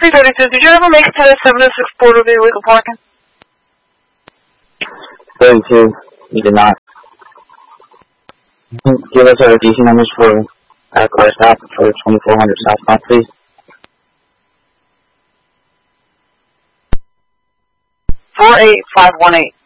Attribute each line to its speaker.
Speaker 1: 332, did you ever make it to that 706 border with illegal parking?
Speaker 2: 32, you did not. Give us our DC numbers for car stop for 2400 southbound, please.
Speaker 1: 48518.